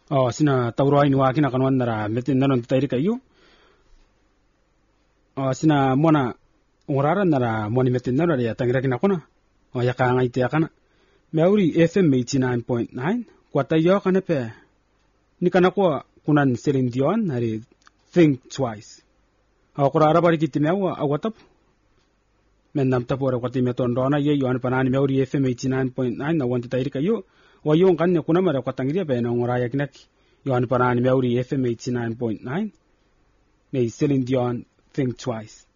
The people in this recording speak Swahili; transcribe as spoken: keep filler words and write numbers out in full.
Oh sina tauroai ni wakina kanwan nara metin nanon tairi kayu. Oh sina mona ngorara nara moni metin nara ya tangira kina kona. Oh ya ka ngai te kana. Meuri F M eighty-nine point nine kwata yo kana pe. Ni kana kwa kunan Celine Dion hari think twice. Oh kurara bari kiti mewa awatap. Mennam tapore kwati meton dona ye yo an panani meuri F M eighty-nine point nine na wanti tairi kayu. Wa yung kanya kuna mara kwatangiria pe na ngoraya kinaki yon parani meuri F M eighty-nine point nine nei Celine Dion think twice.